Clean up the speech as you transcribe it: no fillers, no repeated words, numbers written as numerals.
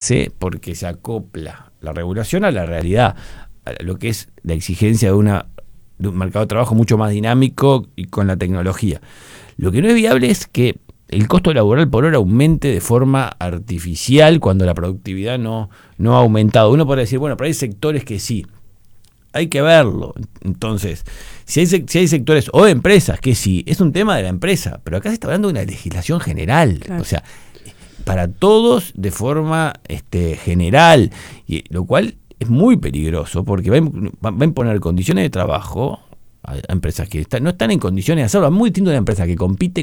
hace porque se acopla la regulación a la realidad, a lo que es la exigencia de un mercado de trabajo mucho más dinámico y con la tecnología. Lo que no es viable es que el costo laboral por hora aumente de forma artificial cuando la productividad no ha aumentado. Uno puede decir, bueno, pero hay sectores que sí. Hay que verlo. Entonces, si hay sectores o empresas que sí, es un tema de la empresa, pero acá se está hablando de una legislación general. Claro. O sea, para todos de forma general, y lo cual es muy peligroso porque va a imponer condiciones de trabajo a empresas que no están en condiciones de hacerlo. Es muy distinto a una empresa que compite